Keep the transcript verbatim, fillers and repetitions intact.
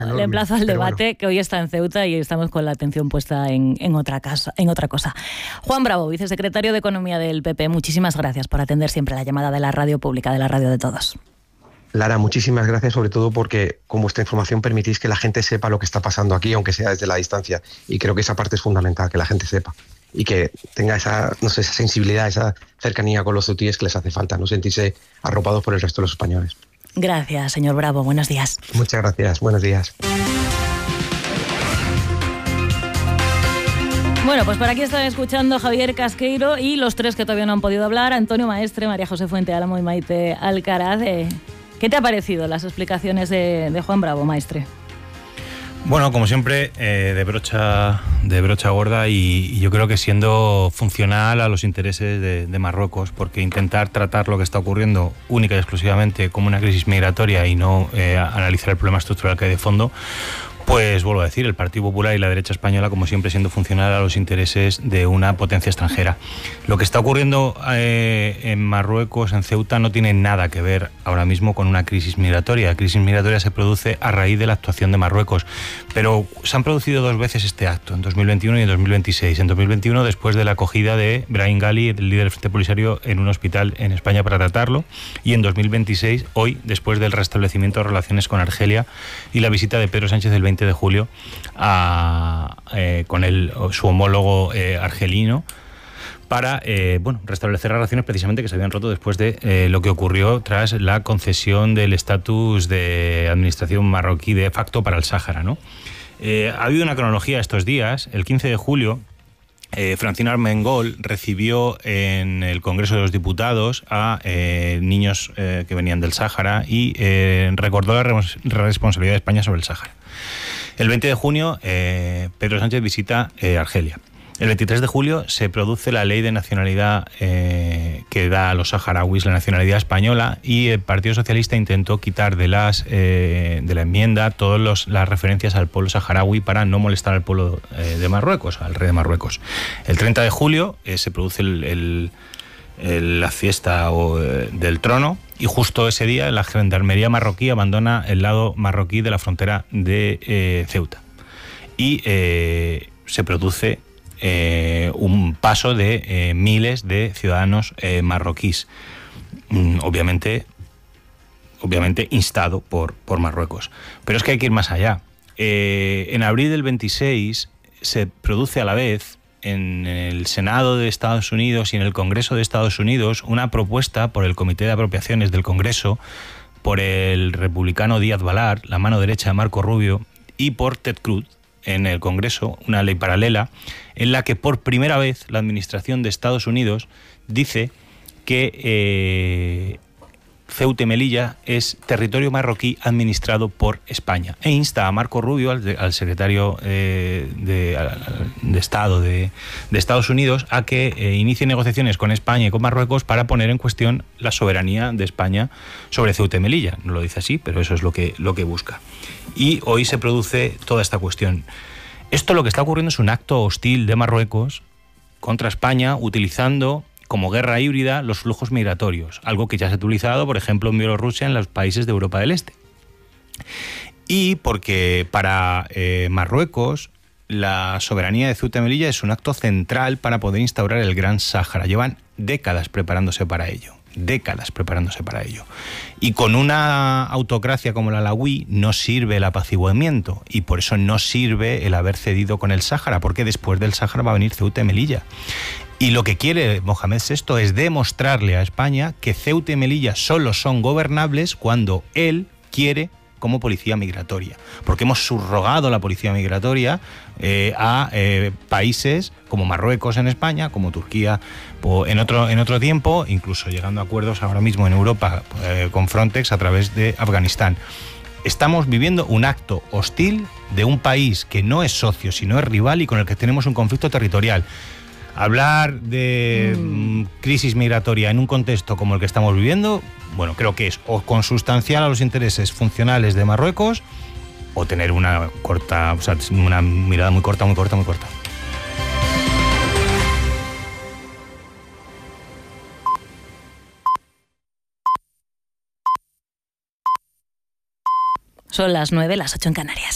enorme, le emplazo al debate, bueno. que hoy está en Ceuta y estamos con la atención puesta en, en, otra casa, en otra cosa. Juan Bravo, vicesecretario de Economía del P P, muchísimas gracias por atender siempre la llamada de la radio pública, de la radio de todos. Lara, muchísimas gracias, sobre todo porque con vuestra información permitís que la gente sepa lo que está pasando aquí, aunque sea desde la distancia. Y creo que esa parte es fundamental, que la gente sepa. Y que tenga esa, no sé, esa sensibilidad, esa cercanía con los ceutíes que les hace falta, no sentirse arropados por el resto de los españoles. Gracias, señor Bravo. Buenos días. Muchas gracias. Buenos días. Bueno, pues por aquí están escuchando Javier Casqueiro y los tres que todavía no han podido hablar, Antonio Maestre, María José Fuente Álamo y Maite Alcaraz. Eh, ¿Qué te ha parecido las explicaciones de, de Juan Bravo, Maestre? Bueno, como siempre, eh, de brocha de brocha gorda y, y yo creo que siendo funcional a los intereses de, de Marruecos, porque intentar tratar lo que está ocurriendo única y exclusivamente como una crisis migratoria y no eh, analizar el problema estructural que hay de fondo, pues vuelvo a decir, el Partido Popular y la derecha española, como siempre, siendo funcional a los intereses de una potencia extranjera. Lo que está ocurriendo eh, en Marruecos, en Ceuta, no tiene nada que ver ahora mismo con una crisis migratoria. La crisis migratoria se produce a raíz de la actuación de Marruecos, pero se han producido dos veces este acto, en dos mil veintiuno y en dos mil veintiséis. En dos mil veintiuno, después de la acogida de Brahim Ghali, el líder del Frente Polisario, en un hospital en España para tratarlo, y en dos mil veintiséis, hoy, después del restablecimiento de relaciones con Argelia y la visita de Pedro Sánchez el veinte de julio a, eh, con el, su homólogo eh, argelino para eh, bueno, restablecer relaciones precisamente que se habían roto después de eh, lo que ocurrió tras la concesión del estatus de administración marroquí de facto para el Sáhara, ¿no? Eh, ha habido una cronología estos días. El quince de julio Eh, Francina Armengol recibió en el Congreso de los Diputados a eh, niños eh, que venían del Sáhara y eh, recordó la re- responsabilidad de España sobre el Sáhara. El veinte de junio, eh, Pedro Sánchez visita eh, Argelia. El veintitrés de julio se produce la ley de nacionalidad eh, que da a los saharauis la nacionalidad española y el Partido Socialista intentó quitar de, las, eh, de la enmienda todas las referencias al pueblo saharaui para no molestar al pueblo eh, de Marruecos, al rey de Marruecos. El treinta de julio eh, se produce el, el, el, la fiesta o, eh, del trono y justo ese día la gendarmería marroquí abandona el lado marroquí de la frontera de eh, Ceuta y eh, se produce Eh, un paso de eh, miles de ciudadanos eh, marroquíes, mm, obviamente, obviamente instado por, por Marruecos. Pero es que hay que ir más allá. Eh, en abril del veintiséis se produce a la vez en el Senado de Estados Unidos y en el Congreso de Estados Unidos una propuesta por el Comité de Apropiaciones del Congreso, por el republicano Díaz Balart, la mano derecha de Marco Rubio, y por Ted Cruz, en el Congreso, una ley paralela en la que por primera vez la administración de Estados Unidos dice que eh, Ceuta y Melilla es territorio marroquí administrado por España e insta a Marco Rubio, al, al secretario eh, de, de Estado de, de Estados Unidos, a que eh, inicie negociaciones con España y con Marruecos para poner en cuestión la soberanía de España sobre Ceuta y Melilla. No lo dice así, pero eso es lo que, lo que busca. Y hoy se produce toda esta cuestión. Esto lo que está ocurriendo es un acto hostil de Marruecos contra España, utilizando como guerra híbrida los flujos migratorios, algo que ya se ha utilizado, por ejemplo, en Bielorrusia, en los países de Europa del Este. Y porque para eh, Marruecos la soberanía de Ceuta y Melilla es un acto central para poder instaurar el Gran Sáhara. Llevan décadas preparándose para ello. décadas preparándose para ello. Y con una autocracia como la alawí no sirve el apaciguamiento y por eso no sirve el haber cedido con el Sáhara, porque después del Sáhara va a venir Ceuta y Melilla. Y lo que quiere Mohamed sexto es demostrarle a España que Ceuta y Melilla solo son gobernables cuando él quiere como policía migratoria, porque hemos subrogado la policía migratoria eh, a eh, países como Marruecos en España, como Turquía o en otro, en otro tiempo, incluso llegando a acuerdos ahora mismo en Europa eh, con Frontex a través de Afganistán. Estamos viviendo un acto hostil de un país que no es socio, sino es rival y con el que tenemos un conflicto territorial. Hablar de mm. crisis migratoria en un contexto como el que estamos viviendo, bueno, creo que es o consustancial a los intereses funcionales de Marruecos o tener una corta, o sea, una mirada muy corta, muy corta, muy corta. Son las nueve, las ocho en Canarias.